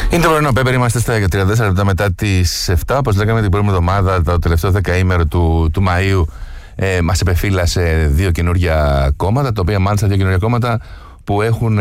Είναι το πρωινό Πέπερ, είμαστε στα 34 λεπτά μετά τις 7. Όπως λέγαμε την προηγούμενη εβδομάδα, το τελευταίο δεκαήμερο του Μαΐου, μας επεφύλασε δύο καινούργια κόμματα, τα οποία μάλιστα δύο καινούργια κόμματα που έχουν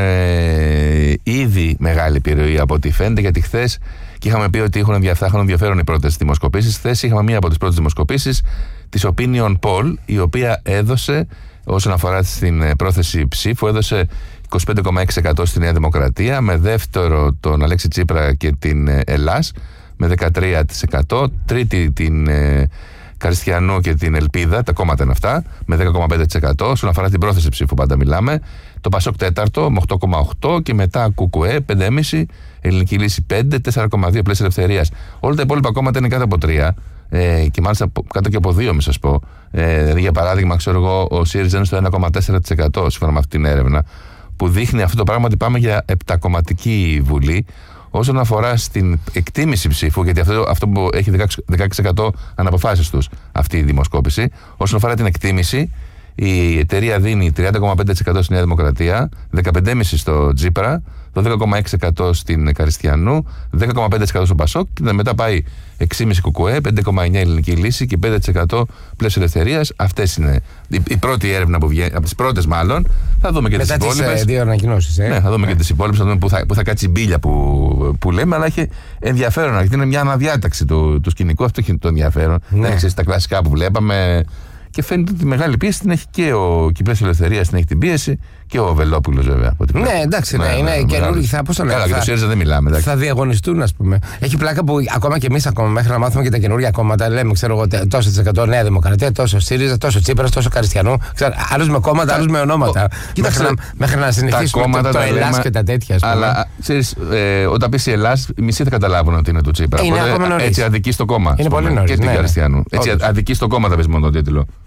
ήδη μεγάλη επιρροή από ό,τι φαίνεται, γιατί χθες και είχαμε πει ότι θα έχουν ενδιαφέρον οι πρώτες δημοσκοπήσεις. Χθες είχαμε μία από τις πρώτες δημοσκοπήσεις της Opinion Poll, η οποία έδωσε, όσον αφορά στην πρόθεση ψήφου, έδωσε 25,6% στη Νέα Δημοκρατία, με δεύτερο τον Αλέξη Τσίπρα και την Ελλάς με 13%, τρίτη την Καριστιανού και την Ελπίδα, τα κόμματα είναι αυτά, με 10,5%. Όσον αφορά την πρόθεση ψήφου πάντα μιλάμε, το Πασόκ τέταρτο με 8,8% και μετά Κουκουέ 5,5%, Ελληνική Λύση 5%, 4,2% Πλαίσιο Ελευθερίας. Όλα τα υπόλοιπα κόμματα είναι κάτω από 3%. Και μάλιστα κάτω και από 2, μην σας πω. Δηλαδή, για παράδειγμα, ξέρω εγώ, ο ΣΥΡΙΖΑ είναι στο 1,4% σύμφωνα με αυτή την έρευνα, που δείχνει αυτό το πράγμα ότι πάμε για επτακομματική βουλή. Όσον αφορά στην εκτίμηση ψήφου, γιατί αυτό που έχει 16% αναποφάσεις τους αυτή η δημοσκόπηση, όσον αφορά την εκτίμηση, η εταιρεία δίνει 30,5% στη Νέα Δημοκρατία, 15,5% στο Τσίπρα, το 10,6% στην Καριστιανού, 10,5% στο Πασόκ και μετά πάει 6,5% Κουκουέ, 5,9% Ελληνική Λύση και 5% Πλαίσιο Ελευθερίας. Αυτές είναι η πρώτη έρευνα που βγαίνει, από τις πρώτες μάλλον. Θα δούμε και τις υπόλοιπες. Μετά τις δύο ανακοινώσεις. Ναι, θα δούμε και τις υπόλοιπες, θα δούμε πού θα κάτσει η μπίλια που λέμε, αλλά έχει ενδιαφέρον, γιατί είναι μια αναδιάταξη του σκηνικού, αυτό έχει το ενδιαφέρον. Ναι. Δεν ξέρεις τα κλασικά που βλέπαμε. Και φαίνεται ότι τη μεγάλη πίεση την έχει και ο Πλαίσιο Ελευθερίας, την έχει την πίεση και ο Βελόπουλος, βέβαια. Ναι, εντάξει, ναι, είναι καινούργιοι. Πώς το λέμε. Καλά, και το ΣΥΡΙΖΑ δεν μιλάμε. Εντάξει. Θα διαγωνιστούν, ας πούμε. Έχει πλάκα που ακόμα και εμείς μέχρι να μάθουμε και τα καινούργια κόμματα, λέμε, ξέρω εγώ, τόσο % Νέα Δημοκρατία, τόσο ΣΥΡΙΖΑ, τόσο Τσίπρας, τόσο Καριστιανού. Άλλους με κόμματα, άλλους με ονόματα. Μέχρι να συνηθίσουμε το Ελλάς και τα τέτοια. Αλλά ξέρεις, όταν πεις η Ελλάς, οι μισοί θα καταλάβουν ότι είναι του Τσίπρα. Έτσι αδικεί στο κόμμα. Είναι πολύ νωρίς. Και την Καριστιανού. Έτσι αδικεί στο κόμμα, θα πεις μόνο τον τίτλο.